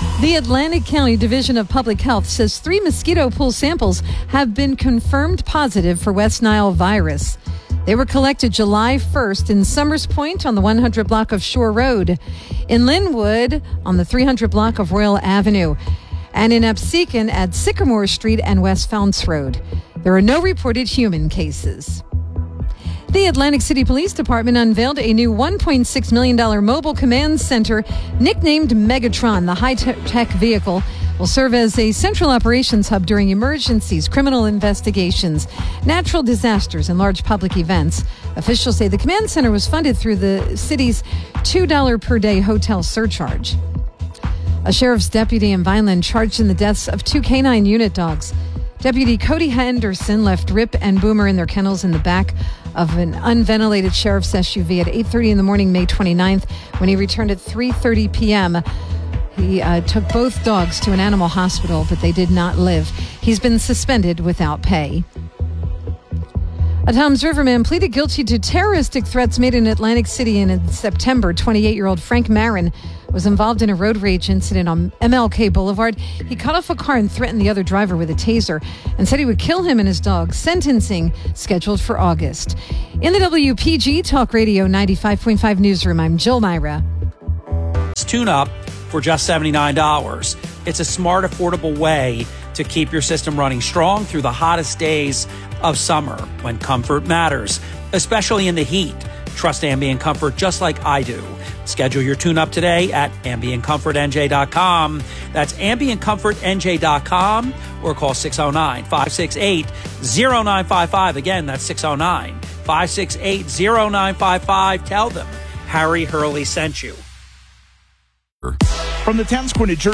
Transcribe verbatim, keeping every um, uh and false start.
The Atlantic County Division of Public Health says three mosquito pool samples have been confirmed positive for West Nile virus. They were collected July first in Summers Point on the one hundred block of Shore Road, in Linwood on the three hundred block of Royal Avenue, and in Absecon at Sycamore Street and West Founts Road. There are no reported human cases. The Atlantic City Police Department unveiled a new one point six million dollars mobile command center nicknamed Megatron. The high-tech vehicle will serve as a central operations hub during emergencies, criminal investigations, natural disasters, and large public events. Officials say the command center was funded through the city's two dollars per day hotel surcharge. A sheriff's deputy in Vineland charged in the deaths of two canine unit dogs. Deputy Cody Henderson left Rip and Boomer in their kennels in the back of an unventilated sheriff's S U V at eight thirty in the morning, May twenty-ninth. When he returned at three thirty p.m., he uh, took both dogs to an animal hospital, but they did not live. He's been suspended without pay. A Toms River man pleaded guilty to terroristic threats made in Atlantic City in September. twenty-eight-year-old Frank Marin was involved in a road rage incident on M L K Boulevard. He cut off a car and threatened the other driver with a taser and said he would kill him and his dog. Sentencing scheduled for August. In the W P G Talk Radio ninety-five point five newsroom, I'm Jill Myra. Tune-up for just seventy-nine dollars. It's a smart, affordable way to keep your system running strong through the hottest days of summer when comfort matters, especially in the heat. Trust Ambient Comfort just like I do. Schedule your tune-up today at ambient comfort n j dot com. That's ambient comfort n j dot com or call six oh nine, five six eight, oh nine five five. Again, that's six oh nine, five six eight, oh nine five five. Tell them Harry Hurley sent you. From the Towns Corner